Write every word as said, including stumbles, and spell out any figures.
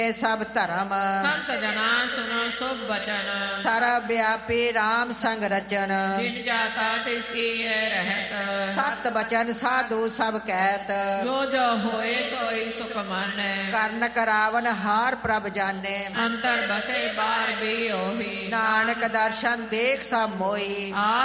ਸਭ ਧਰਮ ਸੰਤ ਜਨਾ ਸੁਨੋ ਸੁਭ ਬਚਨ। ਸਰਬ ਵਿਆਪੀ RAM ਸੰਗ ਰਚਨ। ਜਿਨ ਜਾਤਾ ਤਿਸ ਕੀ ਰਹਿਤ। ਸਤ ਬਚਨ ਸਾਧੂ ਸਭ ਕਹਿਤ। ਜੋ ਜੋ ਹੋਏ ਸੋਈ ਸੁਖ ਮਾਨੈ। ਕਰਨ ਕਰਾਵਨ ਹਾਰ ਪ੍ਰਭ ਜਾਣੇ। ਅੰਤਰ ਬਸੇ ਬਾਰ ਵੀ ਉਹੀ। ਨਾਨਕ ਦਰਸ਼ਨ ਦੇਖ ਸਭ ਮੋਈ।